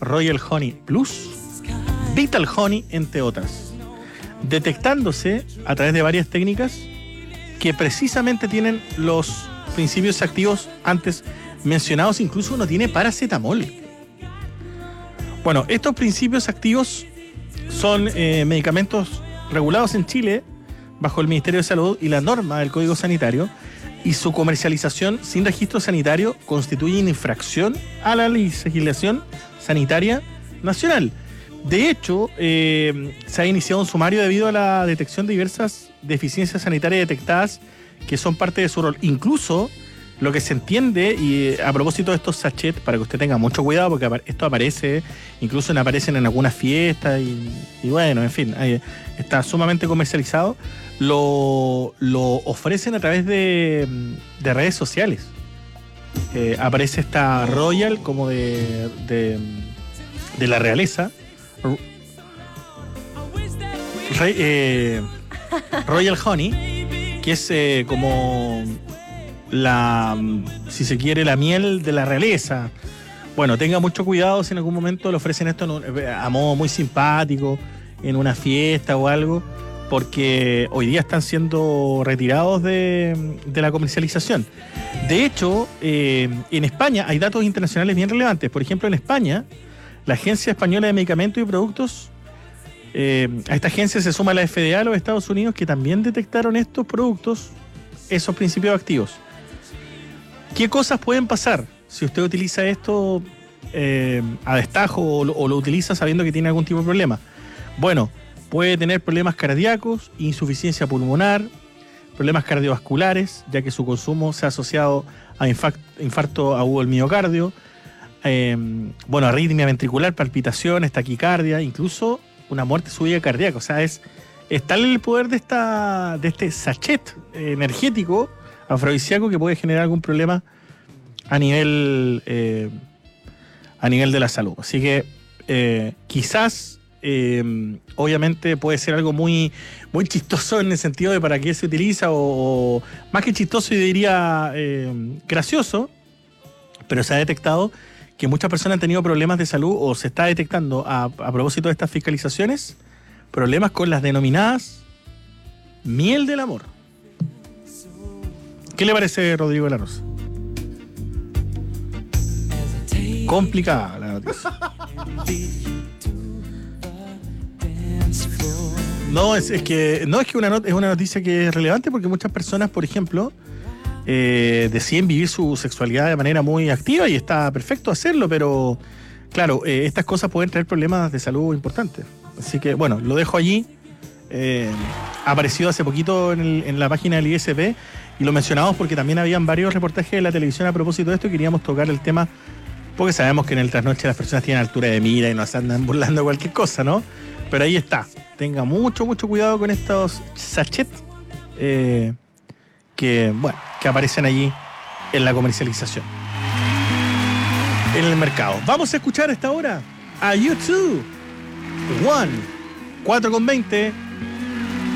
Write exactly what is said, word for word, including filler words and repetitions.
Royal Honey Plus, Vital Honey, entre otras, detectándose a través de varias técnicas que precisamente tienen los principios activos antes mencionados. Incluso uno tiene paracetamol. Bueno, estos principios activos son eh, medicamentos regulados en Chile bajo el Ministerio de Salud y la norma del Código Sanitario, y su comercialización sin registro sanitario constituye una infracción a la legislación sanitaria nacional. De hecho, eh, se ha iniciado un sumario debido a la detección de diversas deficiencias sanitarias detectadas que son parte de su rol. Incluso lo que se entiende, y a propósito de estos sachets, para que usted tenga mucho cuidado, porque esto aparece, incluso aparecen en algunas fiestas, y, y bueno, en fin, está sumamente comercializado, lo, lo ofrecen a través de, de redes sociales. Eh, aparece esta Royal como de, de, de la realeza. Rey, eh, Royal Honey, que es eh, como la, si se quiere, la miel de la realeza. Bueno, tenga mucho cuidado si en algún momento le ofrecen esto en un, a modo muy simpático, en una fiesta o algo, porque hoy día están siendo retirados de, de la comercialización. De hecho, eh, en España hay datos internacionales bien relevantes. Por ejemplo, en España, la Agencia Española de Medicamentos y Productos, eh, a esta agencia se suma la F D A de los Estados Unidos, que también detectaron estos productos, esos principios activos. ¿Qué cosas pueden pasar si usted utiliza esto eh, a destajo o lo, o lo utiliza sabiendo que tiene algún tipo de problema? Bueno, puede tener problemas cardíacos, insuficiencia pulmonar, problemas cardiovasculares, ya que su consumo se ha asociado a infarto, infarto agudo del miocardio, eh, bueno, arritmia ventricular, palpitaciones, taquicardia, incluso una muerte súbita cardíaca. O sea, es, es tal el poder de, esta, de este sachet energético afrodisíaco que puede generar algún problema a nivel eh, a nivel de la salud. Así que eh, quizás eh, obviamente puede ser algo muy, muy chistoso en el sentido de para qué se utiliza, o, o más que chistoso, yo diría eh, gracioso, pero se ha detectado que muchas personas han tenido problemas de salud, o se está detectando a, a propósito de estas fiscalizaciones, problemas con las denominadas miel del amor. ¿Qué le parece, Rodrigo de la Rosa? Complicada la noticia. No, es, es que no es que una not- es una noticia que es relevante, porque muchas personas, por ejemplo, eh, deciden vivir su sexualidad de manera muy activa, y está perfecto hacerlo, pero claro, eh, estas cosas pueden traer problemas de salud importantes. Así que bueno, lo dejo allí. Eh, ha aparecido hace poquito en, el, en la página del I S P, y lo mencionamos porque también habían varios reportajes de la televisión a propósito de esto, y queríamos tocar el tema porque sabemos que en el trasnoche las personas tienen altura de mira y nos andan burlando de cualquier cosa, ¿no? Pero ahí está. Tenga mucho, mucho cuidado con estos sachets eh, que, bueno, que aparecen allí en la comercialización, en el mercado. Vamos a escuchar a esta hora a U dos, One, cuatro con veinte.